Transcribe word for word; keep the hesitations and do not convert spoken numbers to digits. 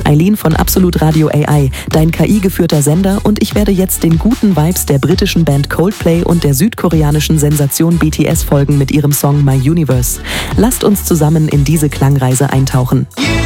Eileen von Absolut Radio A I, dein K I-geführter Sender, und ich werde jetzt den guten Vibes der britischen Band Coldplay und der südkoreanischen Sensation B T S folgen mit ihrem Song My Universe. Lasst uns zusammen in diese Klangreise eintauchen.